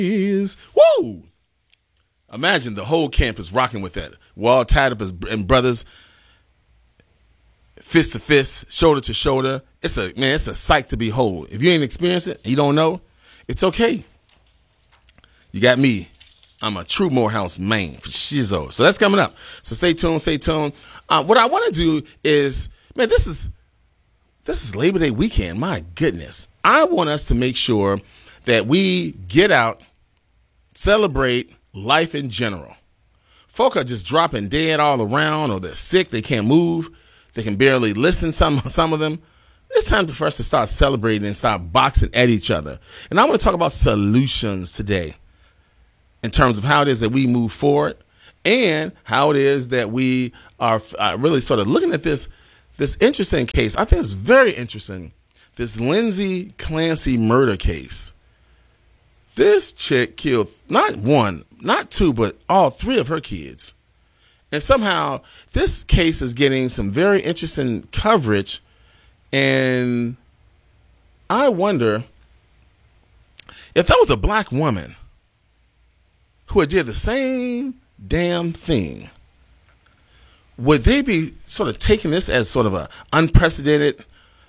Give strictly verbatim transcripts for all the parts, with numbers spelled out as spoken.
is woo. Imagine the whole campus rocking with that. We're all tied up as and brothers, fist to fist, shoulder to shoulder. It's a man. It's a sight to behold. If you ain't experienced it, you don't know. It's okay. You got me. I'm a true Morehouse man for shizzo. So that's coming up. So stay tuned. Stay tuned. Uh, what I want to do is, man, this is this is Labor Day weekend. My goodness, I want us to make sure that we get out, celebrate life in general. Folk are just dropping dead all around, or they're sick, they can't move, they can barely listen, some some of them. It's time for us to start celebrating and start boxing at each other. And I want to talk about solutions today in terms of how it is that we move forward and how it is that we are uh, really sort of looking at this, this interesting case. I think it's very interesting, this Lindsay Clancy murder case. This chick killed not one, not two, but all three of her kids. And somehow this case is getting some very interesting coverage. And I wonder if that was a black woman who had did the same damn thing, would they be sort of taking this as sort of a unprecedented,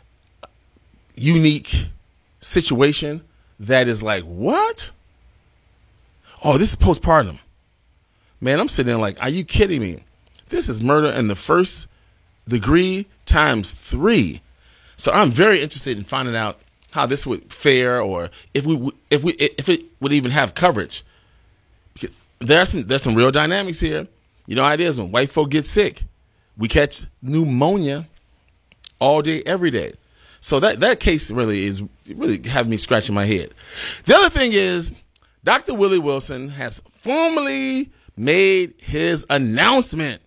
unique situation that is like, what? Oh, this is postpartum. Man, I'm sitting there like, are you kidding me? This is murder in the first degree times three. So I'm very interested in finding out how this would fare, or if we if we if it would even have coverage. There's some there's some real dynamics here. You know how it is when white folk get sick. We catch pneumonia all day, every day. So that, that case really is really having me scratching my head. The other thing is, Doctor Willie Wilson has formally made his announcement.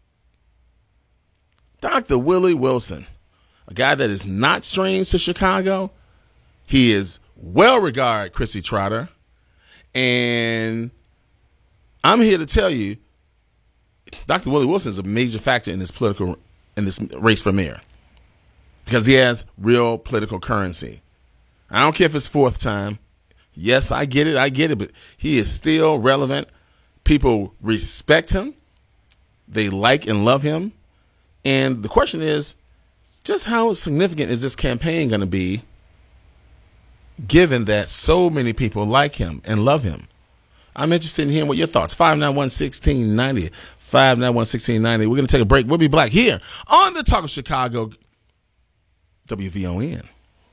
Doctor Willie Wilson, a guy that is not strange to Chicago. He is well regarded, Chrissy Trotter. And I'm here to tell you, Doctor Willie Wilson is a major factor in this political, in this race for mayor, because he has real political currency. I don't care if it's fourth time. Yes, I get it. I get it. But he is still relevant. People respect him. They like and love him. And the question is, just how significant is this campaign going to be, given that so many people like him and love him? I'm interested in hearing what your thoughts. five nine one, one six nine zero. five nine one, one six nine zero. We're going to take a break. We'll be back here on the Talk of Chicago, W V O N.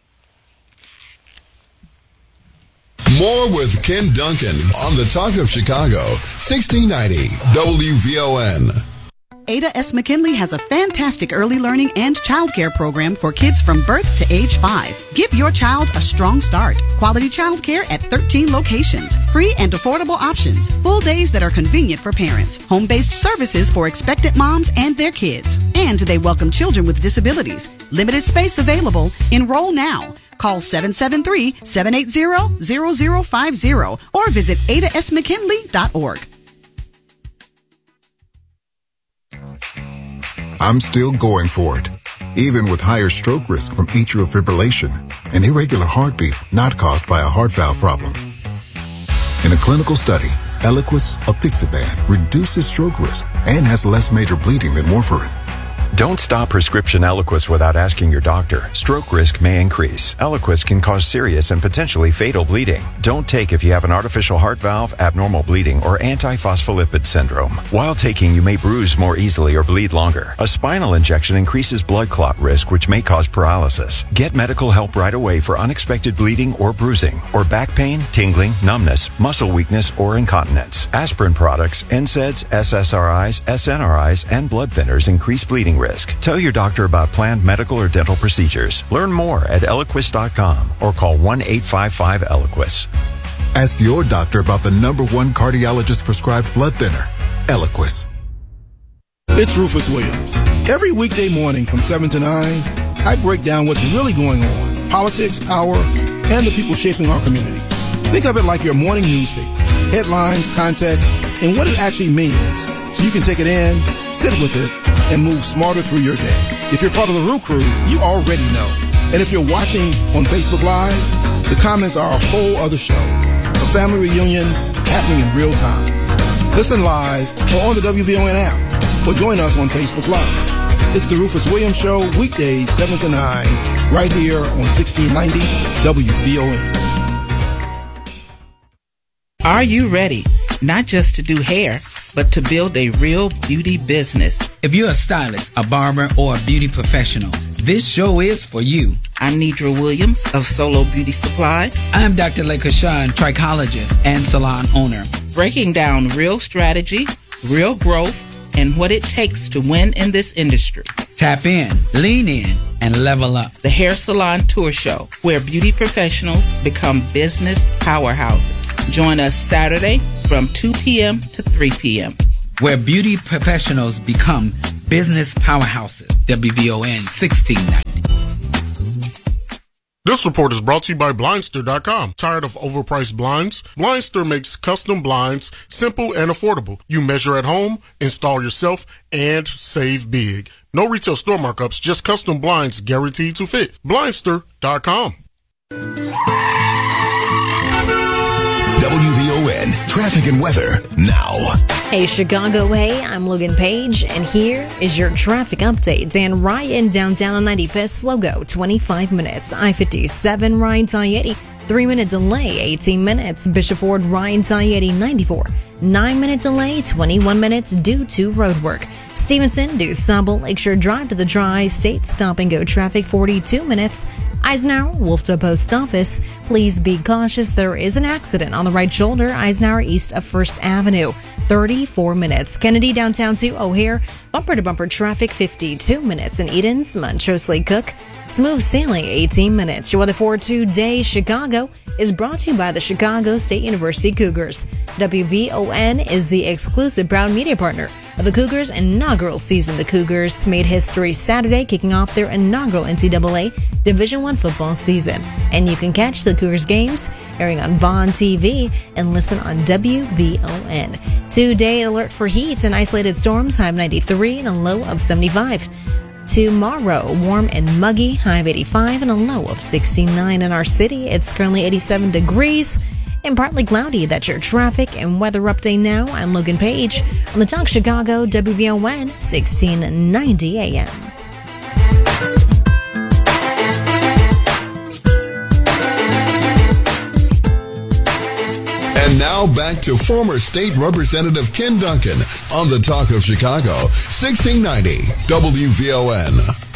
More with Ken Duncan on the Talk of Chicago, sixteen ninety W V O N. Ada S. McKinley has a fantastic early learning and childcare program for kids from birth to age five. Give your child a strong start. Quality childcare at thirteen locations. Free and affordable options. Full days that are convenient for parents. Home-based services for expectant moms and their kids. And they welcome children with disabilities. Limited space available. Enroll now. Call seven seven three, seven eight zero, zero zero five zero or visit ada s mckinley dot org. I'm still going for it, even with higher stroke risk from atrial fibrillation, an irregular heartbeat not caused by a heart valve problem. In a clinical study, Eliquis apixaban reduces stroke risk and has less major bleeding than warfarin. Don't stop prescription Eliquis without asking your doctor. Stroke risk may increase. Eliquis can cause serious and potentially fatal bleeding. Don't take if you have an artificial heart valve, abnormal bleeding, or antiphospholipid syndrome. While taking, you may bruise more easily or bleed longer. A spinal injection increases blood clot risk, which may cause paralysis. Get medical help right away for unexpected bleeding or bruising, or back pain, tingling, numbness, muscle weakness, or incontinence. Aspirin products, N SAIDs, S S R Is, S N R Is, and blood thinners increase bleeding risk. Tell your doctor about planned medical or dental procedures. Learn more at eliquis dot com or call one eight five five Eliquis. Ask your doctor about the number one cardiologist prescribed blood thinner, Eliquis. It's Rufus Williams. Every weekday morning from seven to nine, I break down what's really going on, politics, power, and the people shaping our communities. Think of it like your morning newspaper, headlines, context, and what it actually means, so you can take it in, sit with it, and move smarter through your day. If you're part of the Root Crew, you already know. And if you're watching on Facebook Live, the comments are a whole other show. The family reunion happening in real time. Listen live or on the W V O N app, or join us on Facebook Live. It's the Rufus Williams Show, weekdays seven to nine, right here on sixteen ninety W V O N. Are you ready? Not just to do hair, but to build a real beauty business. If you're a stylist, a barber, or a beauty professional, this show is for you. I'm Nidra Williams of Solo Beauty Supply. I'm Doctor Lekashan, trichologist and salon owner. Breaking down real strategy, real growth, and what it takes to win in this industry. Tap in, lean in, and level up. The Hair Salon Tour Show, where beauty professionals become business powerhouses. Join us Saturday from two p.m. to three p.m. Where beauty professionals become business powerhouses. W V O N sixteen ninety. This report is brought to you by Blindster dot com. Tired of overpriced blinds? Blindster makes custom blinds simple and affordable. You measure at home, install yourself, and save big. No retail store markups, just custom blinds guaranteed to fit. Blindster dot com. W V O N traffic and weather now. Hey Chicago, hey, I'm Logan Page, and here is your traffic update. Dan Ryan downtown on ninety-fifth, slow go, twenty-five minutes. I fifty-seven, Ryan Tayeti, three minute delay, eighteen minutes. Bishop Ford, Ryan Tayeti, ninety-four, nine minute delay, twenty-one minutes due to road work. Stevenson, DuSable, Lakeshore Drive to the Tri-State, stop and go traffic, forty-two minutes. Eisenhower, Wolfton Post Office, please be cautious. There is an accident on the right shoulder, Eisenhower east of First Avenue, thirty-four minutes. Kennedy downtown to O'Hare, bumper to bumper traffic, fifty-two minutes. In Edens, Montrose Lake Cook, smooth sailing, eighteen minutes. Your weather for today, Chicago, is brought to you by the Chicago State University Cougars. W V O N is the exclusive proud media partner of the Cougars' inaugural season. The Cougars made history Saturday, kicking off their inaugural N C double A Division I football season. And you can catch the Cougars games airing on Vaughn T V and listen on W V O N. Today, alert for heat and isolated storms, high of ninety-three and a low of seventy-five. Tomorrow, warm and muggy, high of eighty-five and a low of sixty-nine. In our city, it's currently eighty-seven degrees and partly cloudy. That's your traffic and weather update now. I'm Logan Page on the Talk Chicago W V O N sixteen ninety A M. And now back to former State Representative Ken Duncan on the Talk of Chicago, sixteen ninety W V O N.